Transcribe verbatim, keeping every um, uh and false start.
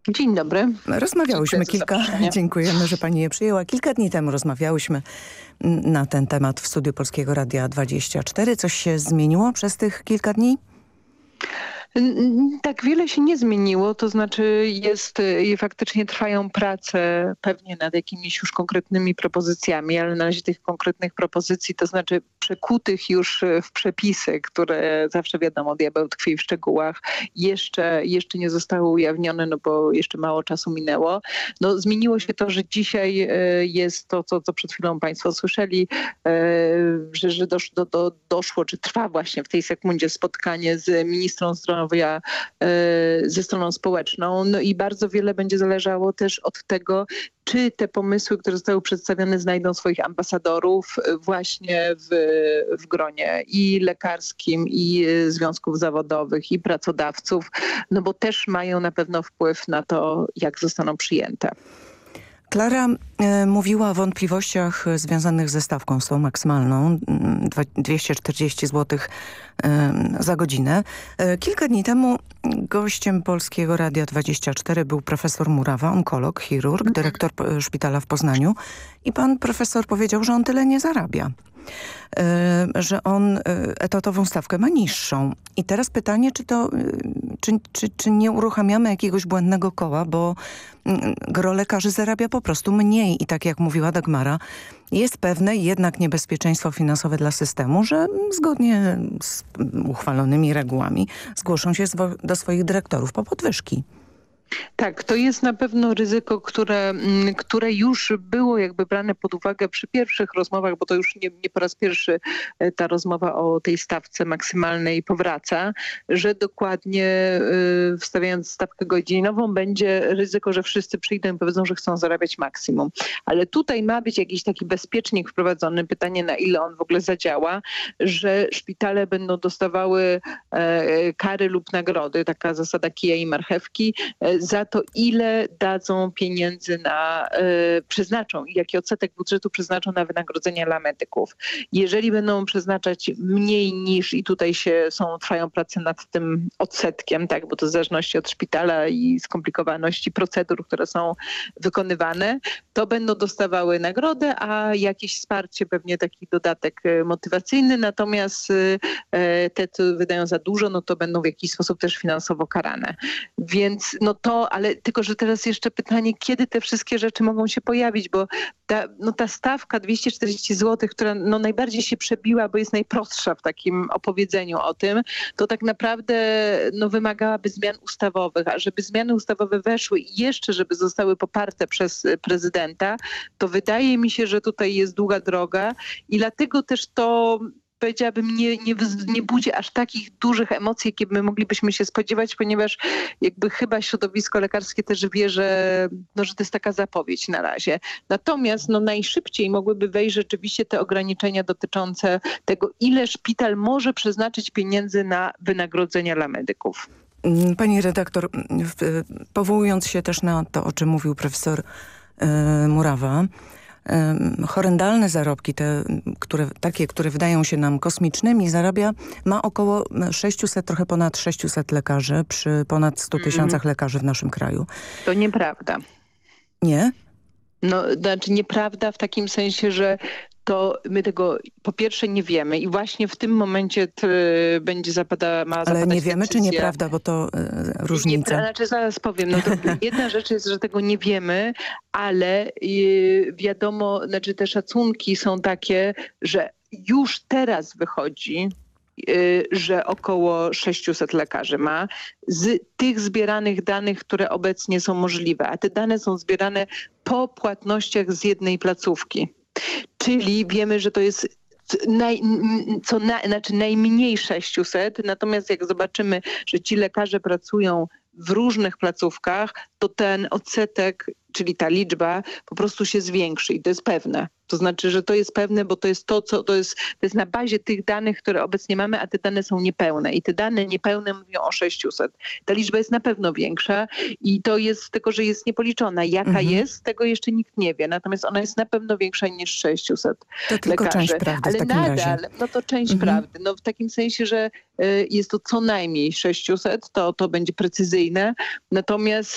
Dzień dobry. Rozmawiałyśmy kilka, dziękujemy, że pani je przyjęła. Kilka dni temu rozmawiałyśmy na ten temat w studiu Polskiego Radia dwadzieścia cztery. Coś się zmieniło przez tych kilka dni? Tak wiele się nie zmieniło, to znaczy jest i faktycznie trwają prace pewnie nad jakimiś już konkretnymi propozycjami, ale na razie tych konkretnych propozycji, to znaczy przekutych już w przepisy, które zawsze wiadomo, diabeł tkwi w szczegółach, jeszcze, jeszcze nie zostały ujawnione, no bo jeszcze mało czasu minęło. No zmieniło się to, że dzisiaj jest to, co, co przed chwilą państwo słyszeli, że, że dosz, do, do, doszło, czy trwa właśnie w tej sekundzie spotkanie z ministrą zdrowia ze stroną społeczną. No i bardzo wiele będzie zależało też od tego, czy te pomysły, które zostały przedstawione, znajdą swoich ambasadorów właśnie w, w gronie i lekarskim, i związków zawodowych, i pracodawców, no bo też mają na pewno wpływ na to, jak zostaną przyjęte. Klara e, mówiła o wątpliwościach związanych ze stawką, z tą maksymalną, dwieście czterdzieści złotych e, za godzinę. E, kilka dni temu gościem Polskiego Radia dwadzieścia cztery był profesor Murawa, onkolog, chirurg, dyrektor szpitala w Poznaniu i pan profesor powiedział, że on tyle nie zarabia. Że on etatową stawkę ma niższą. I teraz pytanie, czy to, czy, czy, czy nie uruchamiamy jakiegoś błędnego koła, bo gro lekarzy zarabia po prostu mniej. I tak jak mówiła Dagmara, jest pewne jednak niebezpieczeństwo finansowe dla systemu, że zgodnie z uchwalonymi regułami zgłoszą się do swoich dyrektorów po podwyżki. Tak, to jest na pewno ryzyko, które, które już było jakby brane pod uwagę przy pierwszych rozmowach, bo to już nie, nie po raz pierwszy ta rozmowa o tej stawce maksymalnej powraca, że dokładnie y, wstawiając stawkę godzinową będzie ryzyko, że wszyscy przyjdą i powiedzą, że chcą zarabiać maksimum. Ale tutaj ma być jakiś taki bezpiecznik wprowadzony, pytanie na ile on w ogóle zadziała, że szpitale będą dostawały e, kary lub nagrody, taka zasada kija i marchewki, e, za to, ile dadzą pieniędzy na, y, przeznaczą, jaki odsetek budżetu przeznaczą na wynagrodzenia dla medyków. Jeżeli będą przeznaczać mniej niż, i tutaj się są, trwają prace nad tym odsetkiem, tak, bo to w zależności od szpitala i skomplikowaności procedur, które są wykonywane, to będą dostawały nagrodę, a jakieś wsparcie, pewnie taki dodatek motywacyjny, natomiast y, te, co wydają za dużo, no to będą w jakiś sposób też finansowo karane. Więc no to, ale tylko, że teraz jeszcze pytanie, kiedy te wszystkie rzeczy mogą się pojawić, bo ta, no ta stawka dwieście czterdzieści złotych, która no najbardziej się przebiła, bo jest najprostsza w takim opowiedzeniu o tym, to tak naprawdę no wymagałaby zmian ustawowych, a żeby zmiany ustawowe weszły i jeszcze, żeby zostały poparte przez prezydenta, to wydaje mi się, że tutaj jest długa droga i dlatego też to powiedziałabym, nie, nie, nie budzi aż takich dużych emocji, jakie my moglibyśmy się spodziewać, ponieważ jakby chyba środowisko lekarskie też wie, że, no, że to jest taka zapowiedź na razie. Natomiast no, najszybciej mogłyby wejść rzeczywiście te ograniczenia dotyczące tego, ile szpital może przeznaczyć pieniędzy na wynagrodzenia dla medyków. Pani redaktor, powołując się też na to, o czym mówił profesor yy, Murawa, horrendalne zarobki, te, które, takie, które wydają się nam kosmicznymi, zarabia, ma około sześciuset, trochę ponad sześciuset lekarzy przy ponad stu tysiącach mm. lekarzy w naszym kraju. To nieprawda. Nie? No, znaczy nieprawda w takim sensie, że to my tego po pierwsze nie wiemy i właśnie w tym momencie t, będzie zapada, ma zapadać Ale nie wiemy, decyzja. czy nieprawda, bo to y, różnica. Nie, znaczy zaraz powiem. No to jedna rzecz jest, że tego nie wiemy, ale y, wiadomo, znaczy te szacunki są takie, że już teraz wychodzi, y, że około sześciuset lekarzy ma z tych zbieranych danych, które obecnie są możliwe, a te dane są zbierane po płatnościach z jednej placówki. Czyli wiemy, że to jest naj, co na, znaczy najmniej sześciuset, natomiast jak zobaczymy, że ci lekarze pracują w różnych placówkach, to ten odsetek, czyli ta liczba po prostu się zwiększy i to jest pewne. To znaczy, że to jest pewne, bo to jest to, co to jest, to jest na bazie tych danych, które obecnie mamy, a te dane są niepełne. I te dane niepełne mówią o sześciuset. Ta liczba jest na pewno większa i to jest tylko, że jest niepoliczona. Jaka mhm. jest, tego jeszcze nikt nie wie. Natomiast ona jest na pewno większa niż sześciuset to tylko lekarzy. Część prawdy ale w takim nadal, razie. no to część mhm. prawdy. No w takim sensie, że y, jest to co najmniej sześciuset, to, to będzie precyzyjne. Natomiast